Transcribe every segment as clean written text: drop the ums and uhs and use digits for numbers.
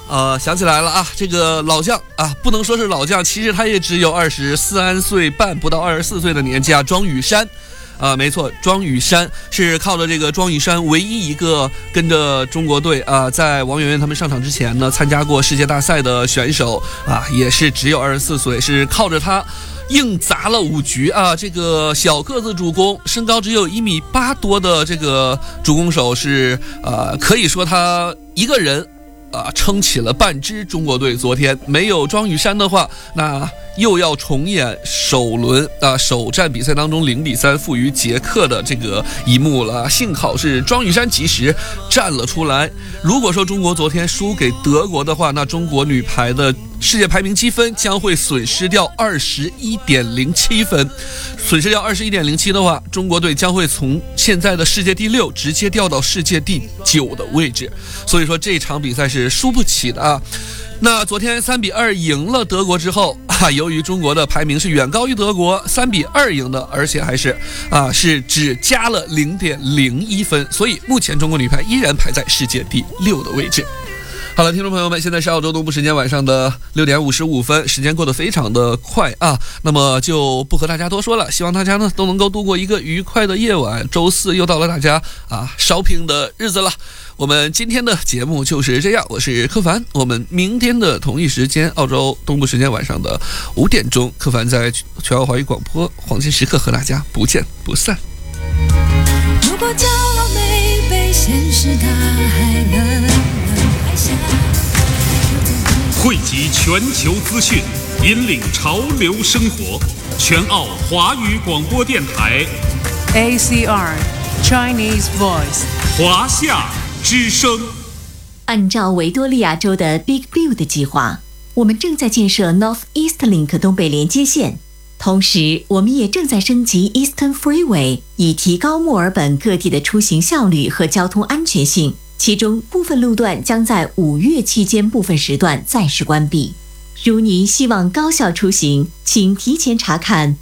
想起来了啊，这个老将啊，不能说是老将，其实他也只有23岁半，不到24岁的年纪啊，庄宇珊。没错，庄宇珊是靠着这个庄宇珊唯一一个跟着中国队在王媛媛他们上场之前呢，参加过世界大赛的选手也是只有24岁，是靠着他硬砸了5局这个小个子主攻，身高只有1.8米多的这个主攻手是可以说他一个人撑起了半支中国队。昨天没有庄宇珊的话，那又要重演首轮首战比赛当中0-3负于捷克的这个一幕了。幸好是庄宇珊及时站了出来。如果说中国昨天输给德国的话，那中国女排的世界排名积分将会损失掉21.07分。损失掉21.07的话，中国队将会从现在的世界第6直接掉到世界第9的位置。所以说这场比赛是输不起的那昨天3-2赢了德国之后由于中国的排名是远高于德国，3-2赢的，而且还是只加了0.01分，所以目前中国女排依然排在世界第6的位置。好了，听众朋友们，现在是澳洲东部时间晚上的6点55分，时间过得非常的快那么就不和大家多说了，希望大家呢都能够度过一个愉快的夜晚。周四又到了大家shopping的日子了。我们今天的节目就是这样，我是柯凡，我们明天的同一时间，澳洲东部时间晚上的5点钟，柯凡在全澳华语广播黄金时刻和大家不见不散。 如果骄傲没被现实大海冷拍下， 汇集全球资讯，引领潮流生活，全澳华语广播电台 ACR Chinese Voice 华夏之声。 按照维多利亚州的 Big Build 计划，我们正在建设 North East Link 东北连接线，同时我们也正在升级 Eastern Freeway， 以提高墨尔本各地的出行效率和交通安全性。其中部分路段将在5月期间部分时段暂时关闭。如您希望高效出行，请提前查看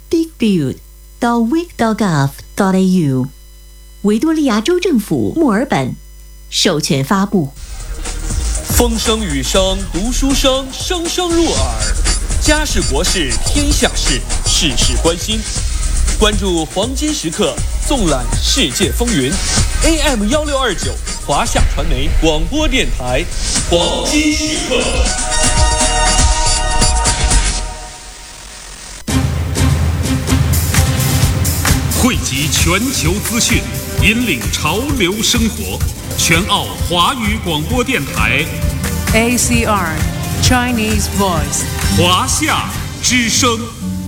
bigbuild.vic.gov.au。 维多利亚州政府墨尔本授权发布。 风声雨声读书声，声声入耳。家事国事天下事，事事关心。关注黄金时刻，纵览世界风云。AM1629华夏传媒广播电台，黄金时刻。 汇集全球资讯，引领潮流生活，全澳华语广播电台 ACR Chinese Voice 华夏之声。